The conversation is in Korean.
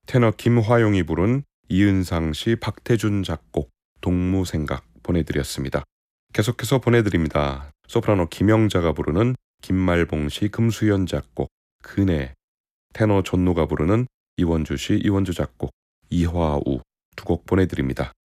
테너 김화용이 부른 이은상 씨, 박태준 작곡 동무생각 보내드렸습니다. 계속해서 보내드립니다. 소프라노 김영자가 부르는 김말봉 씨, 금수연 작곡 그네, 테너 존노가 부르는 이원주 씨, 이원주 작곡 이화우 두 곡 보내드립니다.